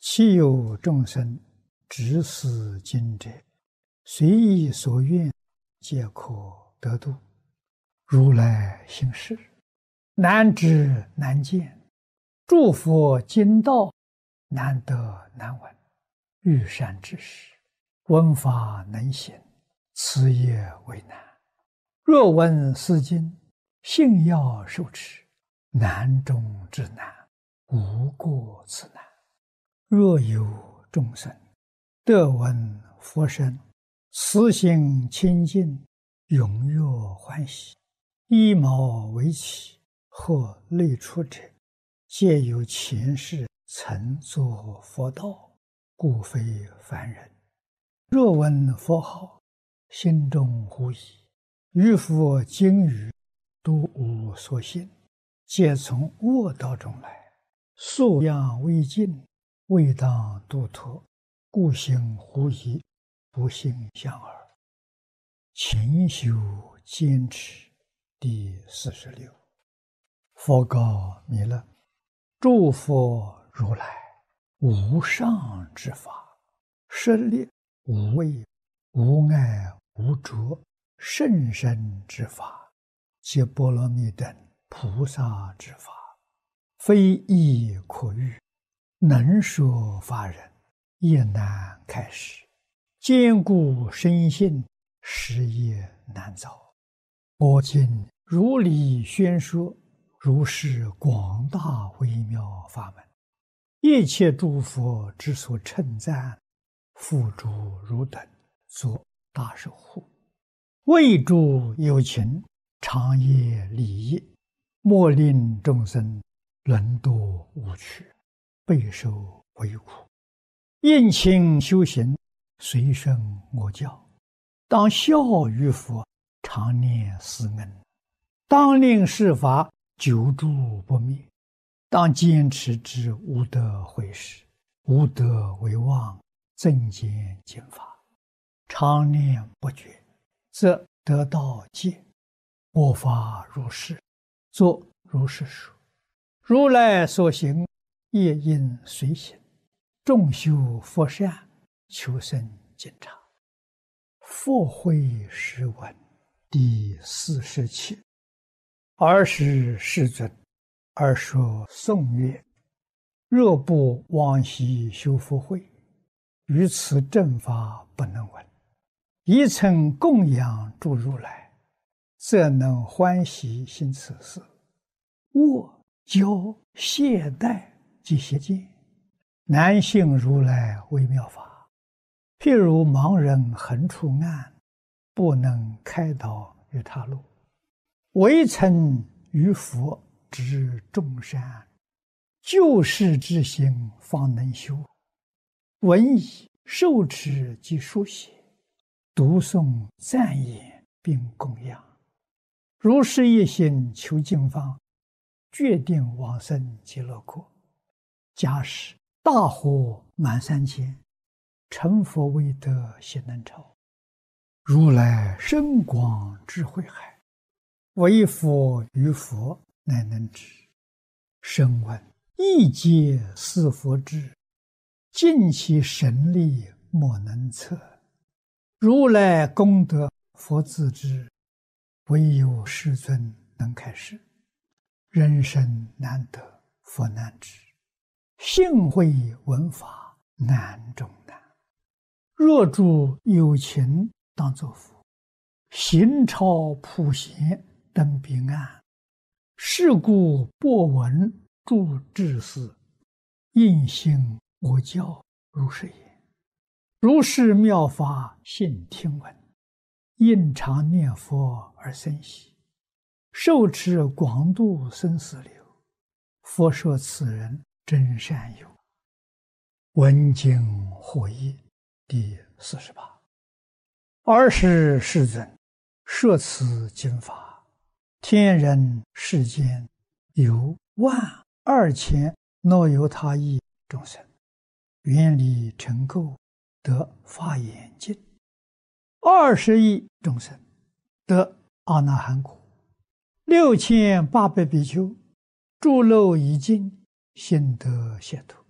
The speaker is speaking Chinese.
其有众生执思经者，随意所愿，皆可得度。如来行事，难知难见，诸佛经道，难得难闻。欲善知识，闻法能行，此也为难。若闻是经，信要受持，难中之难，无过此难。若有众生得闻佛声，慈心清净，踊跃欢喜，依毛为起，或类出者，皆有前世曾作佛道，故非凡人。若闻佛号，心中狐疑，于佛经语都无所信，皆从恶道中来，素养未尽，未当度脱，故行狐疑，不信相耳。勤修坚持。第46。佛告弥勒：诸佛如来无上之法，舍利无畏，无碍无着，甚深之法，皆波罗蜜等菩萨之法，非易可喻，能说法人也难开示，坚固深信，实业难遭。我今如理宣说，如是广大微妙法门，一切诸佛之所称赞，付诸汝等作大守护，为诸有情，长业利益，莫令众生沦堕无趣，备受为苦。应勤修行，随顺我教，当效于佛，常念思恩，当令世法久住不灭，当坚持之无德毁事，无德为妄，增减经法，常念不绝，则得道戒。我法如是，作如是说。如来所行，业应随行，众修佛善，求生净察。佛慧诗文第47。尔时世尊，尔说颂曰：若不往昔修福慧，于此正法不能闻。一曾供养诸如来，则能欢喜行此事。我教懈怠及邪见，难信如来微妙法。譬如盲人横出暗，不能开导于他路，唯曾于佛知众善，救世之心方能修。闻已受持及书写，读诵赞言并供养，如是一心求经方，决定往生极乐国。假使大火满三千，成佛未得悉能超。如来深广智慧海，唯佛于佛乃能知。声闻亦皆似佛智，尽其神力莫能测。如来功德佛自知，唯有世尊能开示。人生难得佛难知，信会闻法难中难。若诸有情当作佛，行超普贤登彼岸。是故播闻诸智士，应信我教如是言。如是妙法信听闻，应常念佛而生喜，受持广度生死流。佛说此人真善友。闻经获益第48。尔时世尊，摄此经法，天人世间有12000若有他意众生，愿力成垢，得法眼净；20亿众生得阿那含果；6800比丘诸漏已尽，心得解脱。